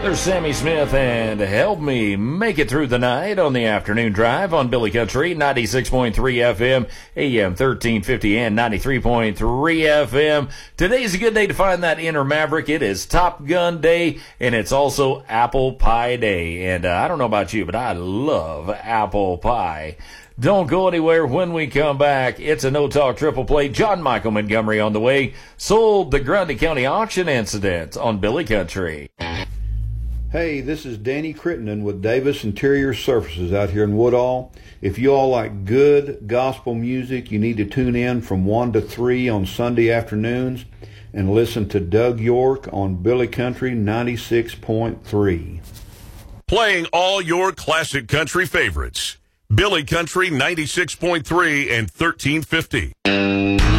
There's Sammy Smith and Help Me Make It Through the Night on the afternoon drive on Billy Country, 96.3 FM, AM 1350 and 93.3 FM. Today's a good day to find that inner maverick. It is Top Gun Day, and it's also Apple Pie Day. And I don't know about you, but I love apple pie. Don't go anywhere. When we come back, it's a no-talk triple play. John Michael Montgomery on the way. Sold the Grundy County auction incident on Billy Country. Hey, this is Danny Crittenden with Davis Interior Surfaces out here in Woodall. If you all like good gospel music, you need to tune in from 1 to 3 on Sunday afternoons and listen to Doug York on Billy Country 96.3. Playing all your classic country favorites. Billy Country 96.3 and 1350.